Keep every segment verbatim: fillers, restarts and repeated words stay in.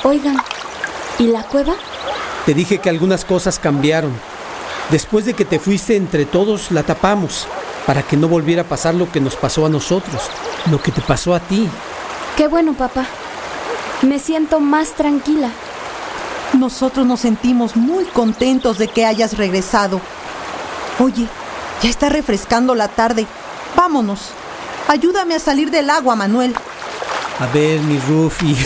Oigan, ¿y la cueva? Te dije que algunas cosas cambiaron. Después de que te fuiste, entre todos la tapamos, para que no volviera a pasar lo que nos pasó a nosotros, lo que te pasó a ti. Qué bueno, papá. Me siento más tranquila. Nosotros nos sentimos muy contentos de que hayas regresado. Oye, ya está refrescando la tarde. Vámonos. Ayúdame a salir del agua, Manuel. A ver, mi Rufi.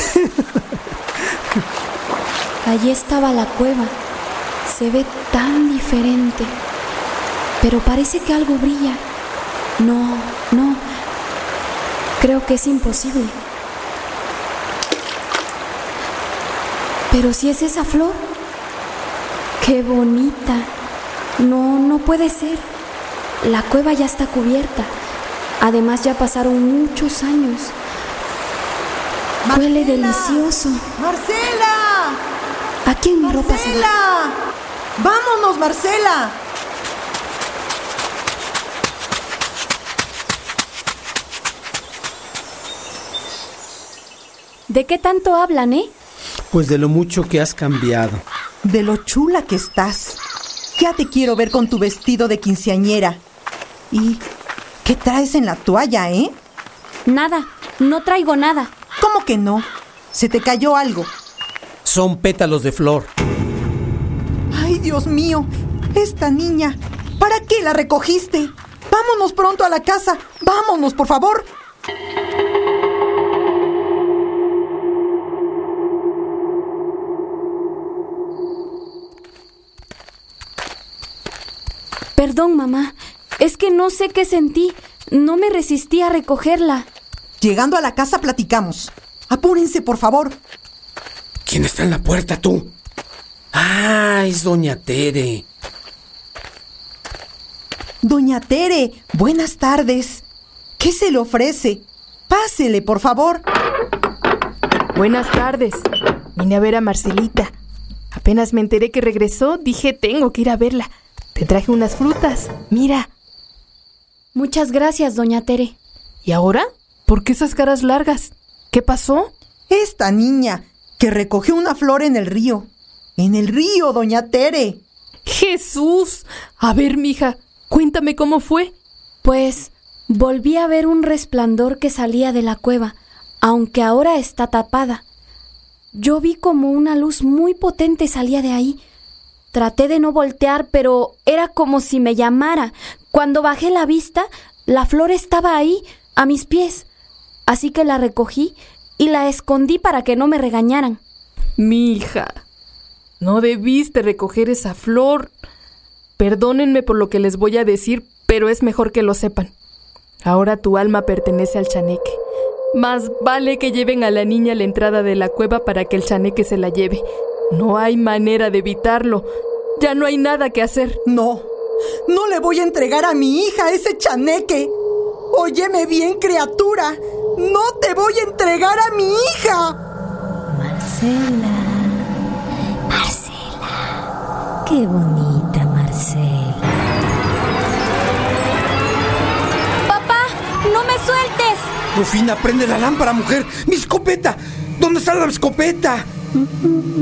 Allí estaba la cueva. Se ve tan diferente. Pero parece que algo brilla. No, no. Creo que es imposible. Pero si es esa flor. ¡Qué bonita! No, no puede ser. La cueva ya está cubierta. Además ya pasaron muchos años. Marcela, huele delicioso. ¡Marcela! Aquí en mi ropa se va. ¡Marcela! ¡Vámonos, Marcela! ¿De qué tanto hablan, eh? Pues de lo mucho que has cambiado. De lo chula que estás. Ya te quiero ver con tu vestido de quinceañera. ¿Y qué traes en la toalla, eh? Nada, no traigo nada. ¿Cómo que no? ¿Se te cayó algo? Son pétalos de flor. ¡Ay, Dios mío! Esta niña, ¿para qué la recogiste? Vámonos pronto a la casa. Vámonos, por favor. Perdón, mamá. Es que no sé qué sentí. No me resistí a recogerla. Llegando a la casa platicamos. Apúrense, por favor. ¿Quién está en la puerta, tú? Ah, es doña Tere. Doña Tere, buenas tardes. ¿Qué se le ofrece? Pásele, por favor. Buenas tardes. Vine a ver a Marcelita. Apenas me enteré que regresó, dije tengo que ir a verla. Te traje unas frutas. Mira. Muchas gracias, doña Tere. ¿Y ahora? ¿Por qué esas caras largas? ¿Qué pasó? Esta niña que recogió una flor en el río. En el río, doña Tere. ¡Jesús! A ver, mija, cuéntame cómo fue. Pues volví a ver un resplandor que salía de la cueva, aunque ahora está tapada. Yo vi como una luz muy potente salía de ahí. Traté de no voltear, pero era como si me llamara. Cuando bajé la vista, la flor estaba ahí, a mis pies. Así que la recogí y la escondí para que no me regañaran. Mi hija, no debiste recoger esa flor. Perdónenme por lo que les voy a decir, pero es mejor que lo sepan. Ahora tu alma pertenece al chaneque. Más vale que lleven a la niña a la entrada de la cueva para que el chaneque se la lleve. No hay manera de evitarlo. Ya no hay nada que hacer. No, no le voy a entregar a mi hija ese chaneque. Óyeme bien, criatura. No te voy a entregar a mi hija. Marcela, Marcela, qué bonita Marcela. ¡Papá, no me sueltes! Rufina, prende la lámpara, mujer. ¡Mi escopeta! ¿Dónde está la escopeta?